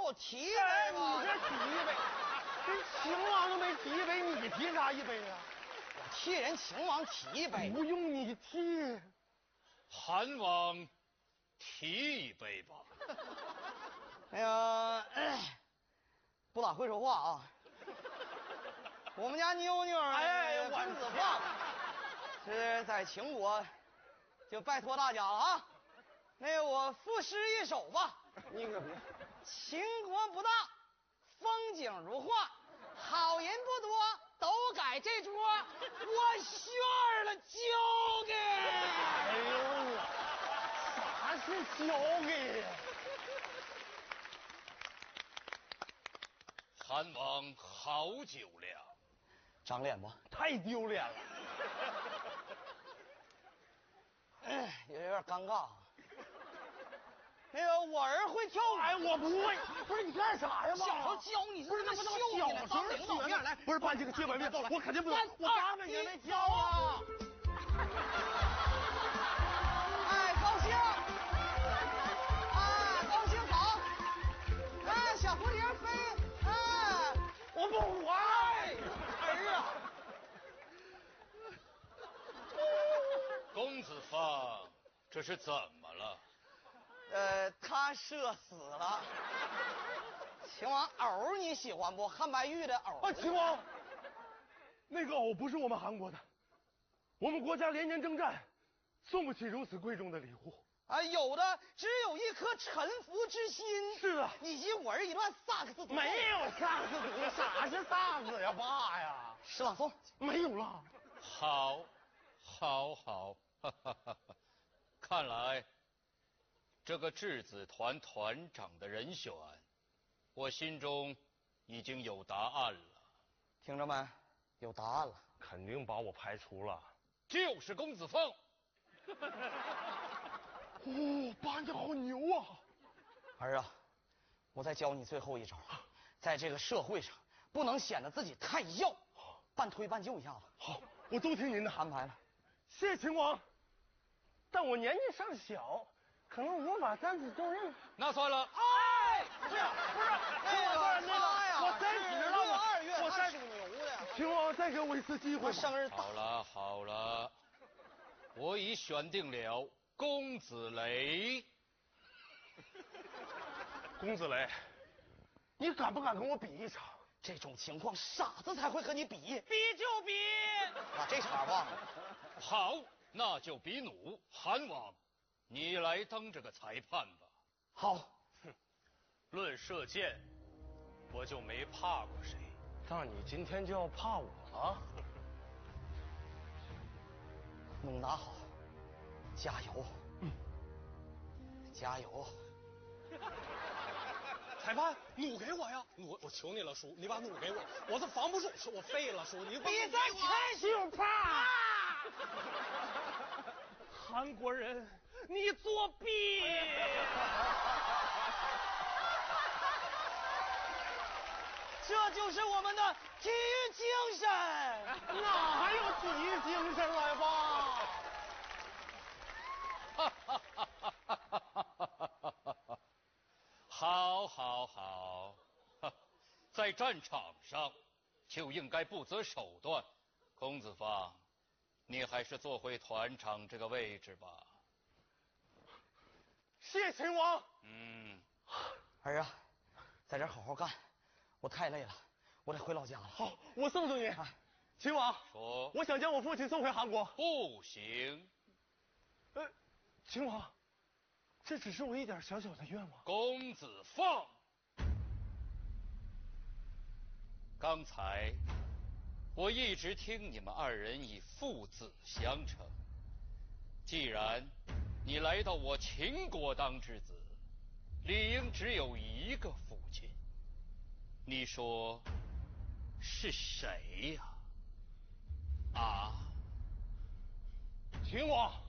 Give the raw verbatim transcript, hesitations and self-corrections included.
我提一杯吧。 你这提一杯，人秦王都没提一杯，你提啥一杯啊？ 我替人秦王提一杯。 不用你提。 韩王提一杯吧。 哎呀，哎，不咋会说话啊。我们家妞妞哎，公子放是在秦国，就拜托大家了啊。那个我赋诗一首吧。 你可别。 秦国不大，风景如画，好人不多，都改这桌，我炫了交给。 哎呦我，啥是交给呀？ 韩王好酒量， 长脸不？ 太丢脸了。 哎，有点尴尬啊。那个我儿会跳舞。 哎，我不会。不是你干啥呀？ 小时候教你， 不是那不秀小时候领导面来， 不是把这个接完面，我肯定不能，我八百年没跳啊！ 哎，高兴，哎，高兴好，哎，小蝴蝶飞，哎， 我不玩。 儿啊， 公子放，这是怎么了？ 呃，他社死了。秦王藕你喜欢不？汉白玉的藕。 啊，秦王，那个藕不是我们韩国的，我们国家连年征战，送不起如此贵重的礼物。 啊，有的只有一颗臣服之心。 是的， 以及我儿一段萨克斯独奏。 没有萨克斯独奏，啥是萨克斯呀，爸呀？ 诗朗诵没有了。 好，好，好，哈哈哈哈！看来这个质子团团长的人选，我心中已经有答案了。 听着没？有答案了。 肯定把我排除了。 就是公子凤。 哦，爸你好牛啊！ 儿啊，我再教你最后一招，在这个社会上不能显得自己太要，半推半就一下子。 好，我都听您的安排了。 谢秦王，但我年纪尚小，可能无法担此重任。 那算了。 哎， 不是不是， 那个那个呀， 我三十了，我二月我三属牛的。 秦王再给我一次机会。 我生日好了好了，我已选定了公子雷。 公子雷，你敢不敢跟我比一场？ 这种情况，傻子才会和你比。 比就比。 把这茬忘了。 好，那就比弩。韩王，你来当这个裁判吧。 好。 哼，论射箭，我就没怕过谁。那你今天就要怕我了？ 弩拿好，加油。 嗯， 加油。 裁判，弩给我呀！我我求你了，叔，你把弩给我，我这防不住，我废了，叔，你比赛开始就怕。 韩国人，你作弊！ 这就是我们的体育精神。 哪还有体育精神来吧？ 哈哈哈哈哈哈！好，好，好，在战场上就应该不择手段。公子方，你还是坐回团长这个位置吧。 谢秦王。 嗯， 儿啊，在这儿好好干，我太累了，我得回老家了。 好，我送送你。 啊、 秦王， 说， 我想将我父亲送回韩国。 不行。 呃，秦王，这只是我一点小小的愿望。 公子放。刚才我一直听你们二人以父子相称，既然你来到我秦国当之子，理应只有一个父亲。你说是谁呀？啊？ 秦王，